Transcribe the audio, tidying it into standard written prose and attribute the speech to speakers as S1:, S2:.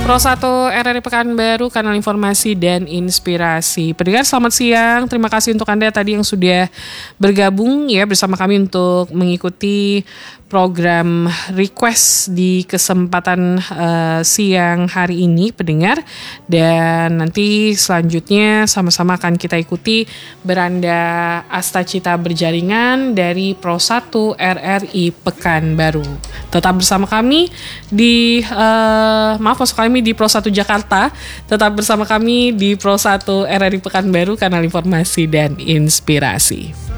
S1: Pro 1 RRI Pekanbaru, kanal informasi dan inspirasi. Pendengar selamat siang, terima kasih untuk Anda tadi yang sudah bergabung ya bersama kami untuk mengikuti program request di kesempatan siang hari ini pendengar. Dan nanti selanjutnya sama-sama akan kita ikuti beranda Astacita Berjaringan dari Pro 1 RRI Pekanbaru. Tetap bersama kami di di Pro 1 Jakarta. Tetap bersama kami di Pro 1 RRI Pekanbaru, kanal informasi dan inspirasi.